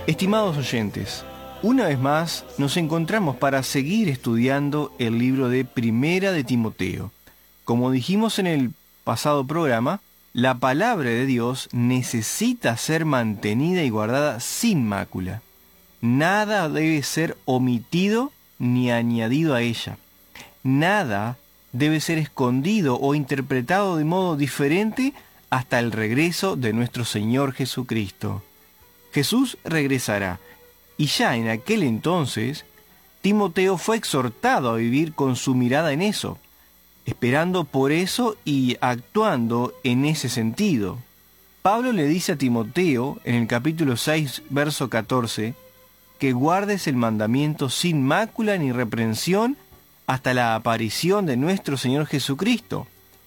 Estimados oyentes, una vez más nos encontramos para seguir estudiando el libro de Primera de Timoteo. Como dijimos en el pasado programa, la palabra de Dios necesita ser mantenida y guardada sin mácula. Nada debe ser omitido ni añadido a ella. Nada debe ser escondido o interpretado de modo diferente hasta el regreso de nuestro Señor Jesucristo. Jesús regresará, y ya en aquel entonces, Timoteo fue exhortado a vivir con su mirada en eso, esperando por eso y actuando en ese sentido. Pablo le dice a Timoteo, en el capítulo 6, verso 14, que guardes el mandamiento sin mácula ni reprensión hasta la aparición de nuestro Señor Jesucristo.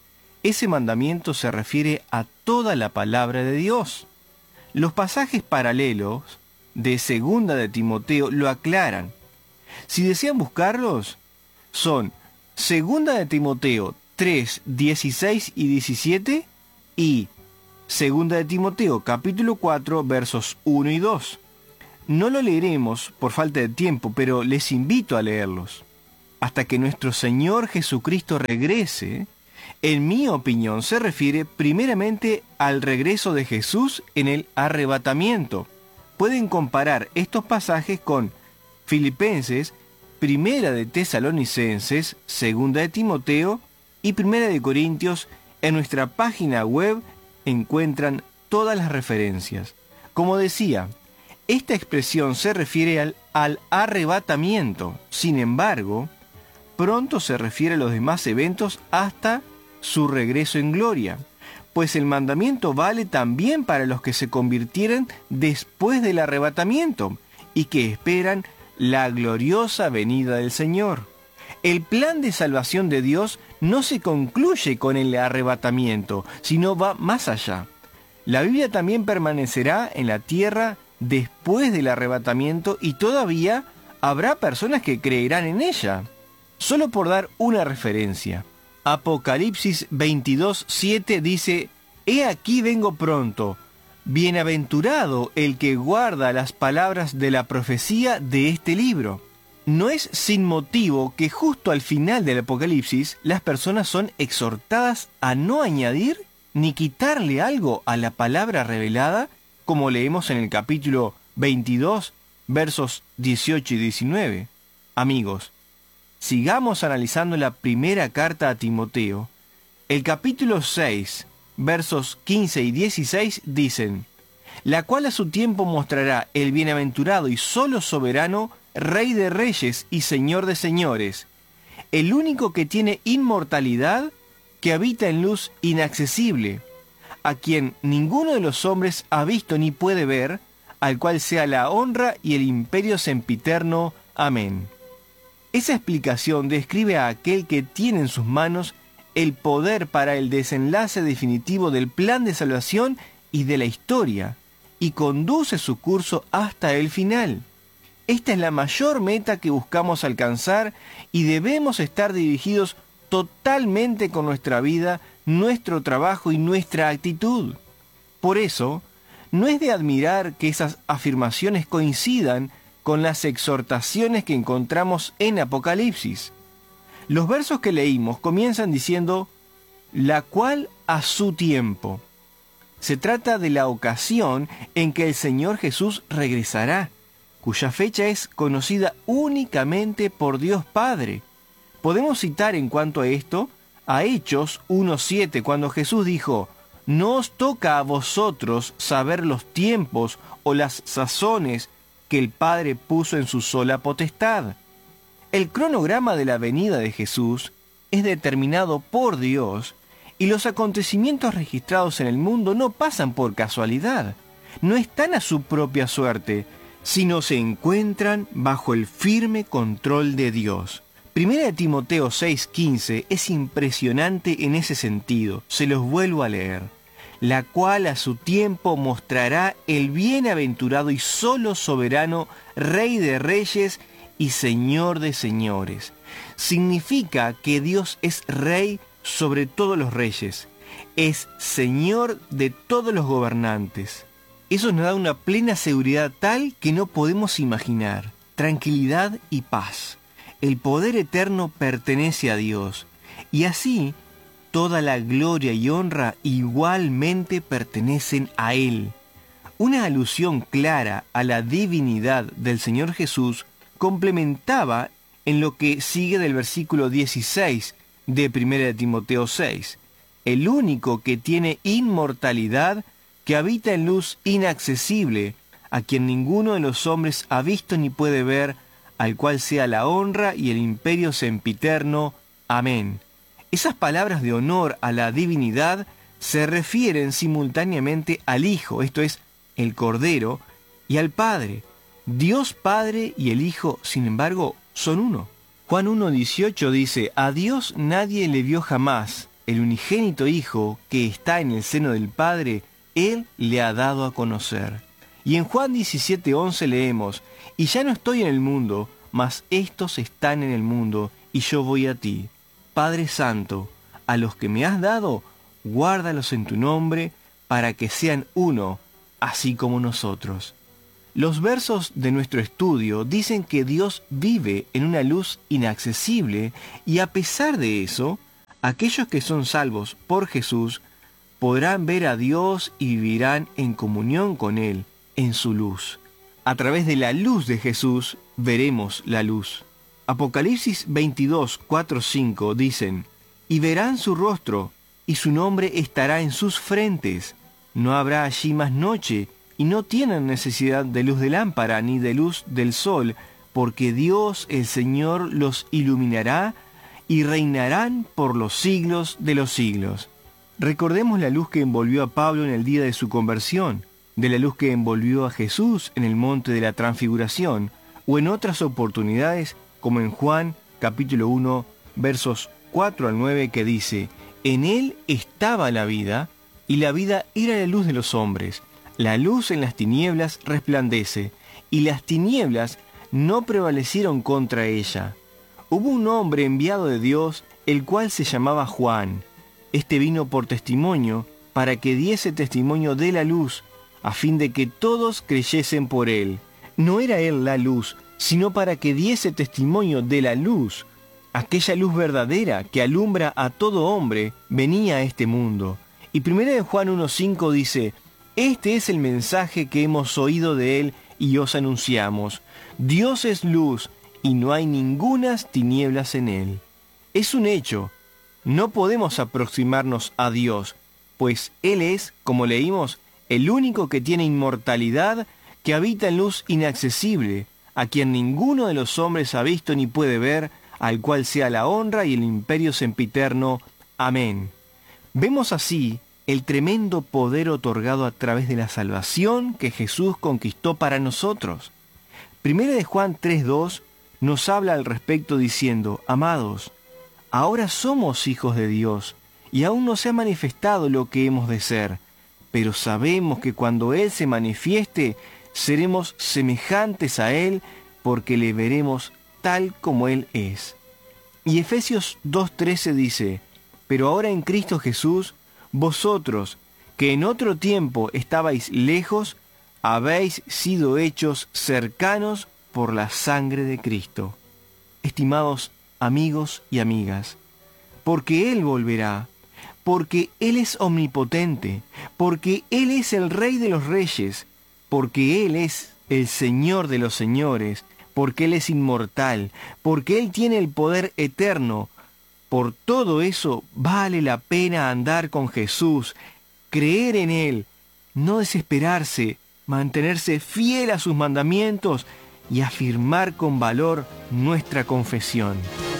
Ese mandamiento se refiere a toda la palabra de Dios. Los pasajes paralelos de Segunda de Timoteo lo aclaran. Si desean buscarlos, son Segunda de Timoteo 3, 16 y 17 y Segunda de Timoteo capítulo 4, versos 1 y 2. No lo leeremos por falta de tiempo, pero les invito a leerlos. Hasta que nuestro Señor Jesucristo regrese, en mi opinión, se refiere primeramente al regreso de Jesús en el arrebatamiento. Pueden comparar estos pasajes con Filipenses, Primera de Tesalonicenses, Segunda de Timoteo y Primera de Corintios. En nuestra página web encuentran todas las referencias. Como decía, esta expresión se refiere al arrebatamiento. Sin embargo, pronto se refiere a los demás eventos hasta su regreso en gloria, pues el mandamiento vale también para los que se convirtieran después del arrebatamiento y que esperan la gloriosa venida del Señor. El plan de salvación de Dios no se concluye con el arrebatamiento, sino va más allá. La Biblia también permanecerá en la tierra después del arrebatamiento y todavía habrá personas que creerán en ella. Solo por dar una referencia, Apocalipsis 22:7 dice: «He aquí vengo pronto, bienaventurado el que guarda las palabras de la profecía de este libro». No es sin motivo que justo al final del Apocalipsis las personas son exhortadas a no añadir ni quitarle algo a la palabra revelada, como leemos en el capítulo 22, versos 18 y 19. Amigos, sigamos analizando la primera carta a Timoteo. El capítulo 6, versos 15 y 16 dicen: «La cual a su tiempo mostrará el bienaventurado y solo soberano, Rey de reyes y Señor de señores, el único que tiene inmortalidad, que habita en luz inaccesible, a quien ninguno de los hombres ha visto ni puede ver, al cual sea la honra y el imperio sempiterno. Amén». Esa explicación describe a aquel que tiene en sus manos el poder para el desenlace definitivo del plan de salvación y de la historia, y conduce su curso hasta el final. Esta es la mayor meta que buscamos alcanzar y debemos estar dirigidos totalmente con nuestra vida, nuestro trabajo y nuestra actitud. Por eso, no es de admirar que esas afirmaciones coincidan con las exhortaciones que encontramos en Apocalipsis. Los versos que leímos comienzan diciendo: «la cual a su tiempo». Se trata de la ocasión en que el Señor Jesús regresará, cuya fecha es conocida únicamente por Dios Padre. Podemos citar en cuanto a esto a Hechos 1:7, cuando Jesús dijo: «No os toca a vosotros saber los tiempos o las sazones que el Padre puso en su sola potestad». El cronograma de la venida de Jesús es determinado por Dios y los acontecimientos registrados en el mundo no pasan por casualidad, no están a su propia suerte, sino se encuentran bajo el firme control de Dios. Primera de Timoteo 6:15 es impresionante en ese sentido, se los vuelvo a leer. «La cual a su tiempo mostrará el bienaventurado y solo soberano, Rey de reyes y Señor de señores». Significa que Dios es Rey sobre todos los reyes, es Señor de todos los gobernantes. Eso nos da una plena seguridad tal que no podemos imaginar. Tranquilidad y paz. El poder eterno pertenece a Dios. Y así, toda la gloria y honra igualmente pertenecen a Él. Una alusión clara a la divinidad del Señor Jesús complementaba en lo que sigue del versículo 16 de 1 Timoteo 6. El único que tiene inmortalidad, que habita en luz inaccesible, a quien ninguno de los hombres ha visto ni puede ver, al cual sea la honra y el imperio sempiterno. Amén. Esas palabras de honor a la divinidad se refieren simultáneamente al Hijo, esto es, el Cordero, y al Padre. Dios Padre y el Hijo, sin embargo, son uno. Juan 1:18 dice: a Dios nadie le vio jamás, el unigénito Hijo que está en el seno del Padre, Él le ha dado a conocer. Y en Juan 17:11 leemos: y ya no estoy en el mundo, mas estos están en el mundo, y yo voy a ti. Padre Santo, a los que me has dado, guárdalos en tu nombre, para que sean uno, así como nosotros. Los versos de nuestro estudio dicen que Dios vive en una luz inaccesible, y a pesar de eso, aquellos que son salvos por Jesús podrán ver a Dios y vivirán en comunión con Él, en su luz. A través de la luz de Jesús veremos la luz. Apocalipsis 22, 4, 5 dicen: y verán su rostro, y su nombre estará en sus frentes. No habrá allí más noche, y no tienen necesidad de luz de lámpara ni de luz del sol, porque Dios el Señor los iluminará, y reinarán por los siglos de los siglos. Recordemos la luz que envolvió a Pablo en el día de su conversión, de la luz que envolvió a Jesús en el monte de la transfiguración, o en otras oportunidades, como en Juan capítulo 1, versos 4 al 9, que dice: en Él estaba la vida, y la vida era la luz de los hombres. La luz en las tinieblas resplandece, y las tinieblas no prevalecieron contra ella. Hubo un hombre enviado de Dios, el cual se llamaba Juan. Este vino por testimonio, para que diese testimonio de la luz, a fin de que todos creyesen por él. No era él la luz, sino para que diese testimonio de la luz. Aquella luz verdadera que alumbra a todo hombre venía a este mundo. Y 1 Juan 1:5 dice: este es el mensaje que hemos oído de él y os anunciamos. Dios es luz, y no hay ningunas tinieblas en él. Es un hecho. No podemos aproximarnos a Dios, pues Él es, como leímos, el único que tiene inmortalidad, que habita en luz inaccesible, a quien ninguno de los hombres ha visto ni puede ver, al cual sea la honra y el imperio sempiterno. Amén. Vemos así el tremendo poder otorgado a través de la salvación que Jesús conquistó para nosotros. 1 Juan 3:2 nos habla al respecto diciendo: amados, ahora somos hijos de Dios, y aún no se ha manifestado lo que hemos de ser, pero sabemos que cuando Él se manifieste, seremos semejantes a Él, porque le veremos tal como Él es. Y Efesios 2:13 dice: pero ahora en Cristo Jesús, vosotros, que en otro tiempo estabais lejos, habéis sido hechos cercanos por la sangre de Cristo. Estimados amigos y amigas, porque Él volverá, porque Él es omnipotente, porque Él es el Rey de los reyes, porque Él es el Señor de los señores, porque Él es inmortal, porque Él tiene el poder eterno. Por todo eso vale la pena andar con Jesús, creer en Él, no desesperarse, mantenerse fiel a sus mandamientos y afirmar con valor nuestra confesión.